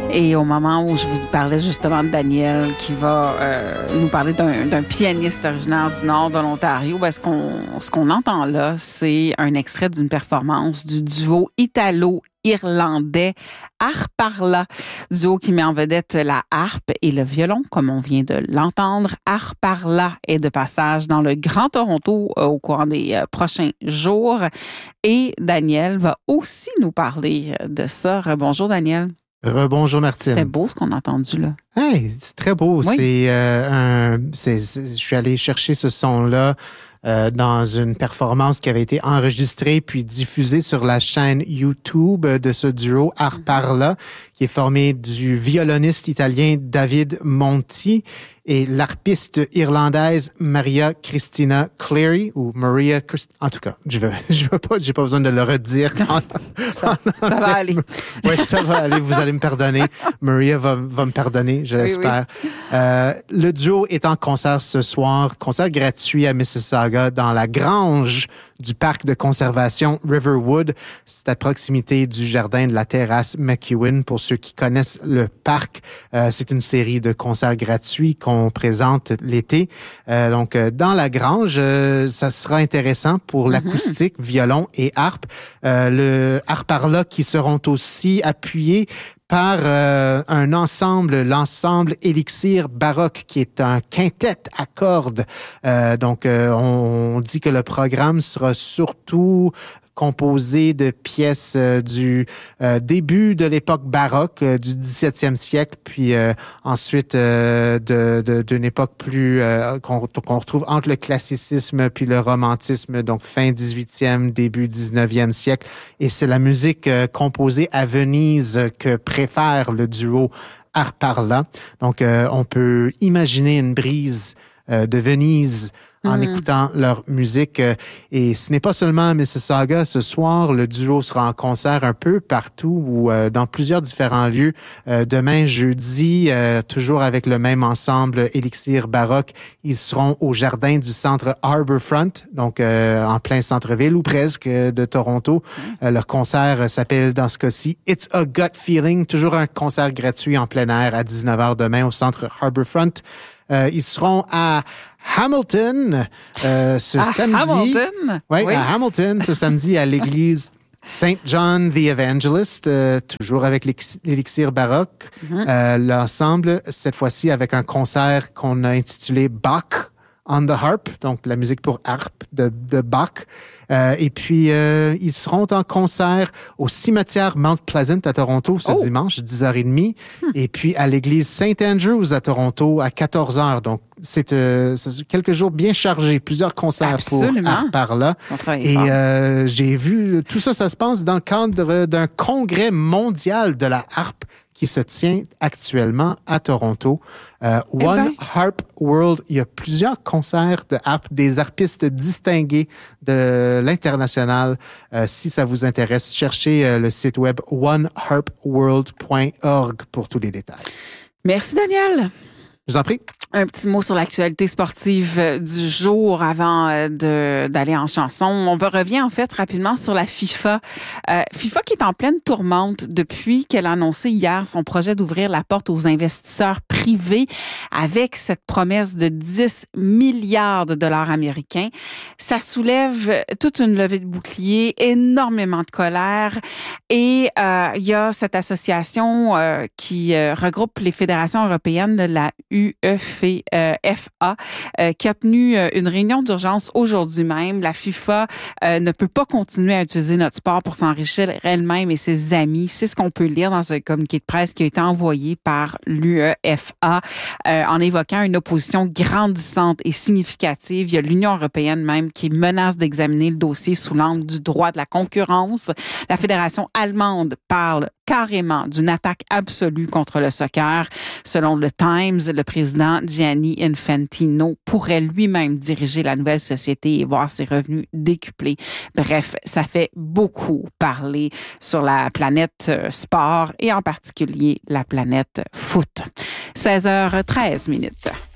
Et au moment où je vous parlais justement de Daniel qui va nous parler d'un pianiste originaire du nord de l'Ontario, ce qu'on entend là, c'est un extrait d'une performance du duo italo-irlandais Harparla, duo qui met en vedette la harpe et le violon, comme on vient de l'entendre. Harparla est de passage dans le Grand Toronto au courant des prochains jours. Et Daniel va aussi nous parler de ça. Bonjour Daniel. Rebonjour Martine. C'était beau ce qu'on a entendu là. Hey, c'est très beau. Oui. Je suis allé chercher ce son-là dans une performance qui avait été enregistrée puis diffusée sur la chaîne YouTube de ce duo Harparla, qui est formé du violoniste italien David Monti et l'harpiste irlandaise Maria Cristina Cleary ou Maria en tout cas, j'ai pas besoin de le redire. Ça va aller. Oui, ça va aller. Vous allez me pardonner. Maria va me pardonner, je l'espère. Oui. Le duo est en concert ce soir, concert gratuit à Mississauga dans la grange du parc de conservation Riverwood. C'est à proximité du jardin de la terrasse McEwen. Pour ceux qui connaissent le parc, c'est une série de concerts gratuits qu'on présente l'été. Donc, dans la grange, ça sera intéressant pour l'acoustique, violon et harpe. Le Harparla qui seront aussi appuyés par l'ensemble Élixir baroque, qui est un quintet à cordes. Donc, on dit que le programme sera surtout composé de pièces du début de l'époque baroque, du 17e siècle, puis ensuite d'une époque plus qu'on retrouve entre le classicisme puis le romantisme, donc fin 18e, début 19e siècle. Et c'est la musique composée à Venise que préfère le duo Harparla. Donc, on peut imaginer une brise de Venise en écoutant leur musique. Et ce n'est pas seulement à Mississauga. Ce soir, le duo sera en concert un peu partout ou dans plusieurs différents lieux. Demain, jeudi, toujours avec le même ensemble Élixir baroque, ils seront au jardin du centre Harbourfront, donc en plein centre-ville ou presque de Toronto. Leur concert s'appelle dans ce cas-ci It's a Gut Feeling, toujours un concert gratuit en plein air à 19h demain au centre Harbourfront. Ils seront à Hamilton samedi. Hamilton? Oui, à Hamilton ce samedi à l'église Saint John the Evangelist, toujours avec l'élixir baroque. L'ensemble, cette fois-ci avec un concert qu'on a intitulé Bach on the Harp, donc la musique pour harpe de Bach. Et puis, ils seront en concert au cimetière Mount Pleasant à Toronto ce dimanche, 10h30. Et puis, à l'église St. Andrews à Toronto à 14h. Donc, c'est quelques jours bien chargés. Plusieurs concerts Absolument. Pour Harparla. Et j'ai vu, tout ça, ça se passe dans le cadre d'un congrès mondial de la harpe qui se tient actuellement à Toronto. One Harp World, il y a plusieurs concerts de harpe, des harpistes distingués de l'international. Si ça vous intéresse, cherchez le site web oneharpworld.org pour tous les détails. Merci Daniel. Je vous en prie. Un petit mot sur l'actualité sportive du jour avant d'aller en chanson. On revient en fait rapidement sur la FIFA. FIFA qui est en pleine tourmente depuis qu'elle a annoncé hier son projet d'ouvrir la porte aux investisseurs privés avec cette promesse de 10 milliards de dollars américains. Ça soulève toute une levée de boucliers, énormément de colère et il y a cette association qui regroupe les fédérations européennes, la UEFA, qui a tenu une réunion d'urgence aujourd'hui même. La FIFA ne peut pas continuer à utiliser notre sport pour s'enrichir elle-même et ses amis. C'est ce qu'on peut lire dans un communiqué de presse qui a été envoyé par l'UEFA en évoquant une opposition grandissante et significative. Il y a l'Union européenne même qui menace d'examiner le dossier sous l'angle du droit de la concurrence. La fédération allemande parle carrément d'une attaque absolue contre le soccer. Selon le Times, le président Gianni Infantino pourrait lui-même diriger la nouvelle société et voir ses revenus décuplés. Bref, ça fait beaucoup parler sur la planète sport et en particulier la planète foot. 16h13.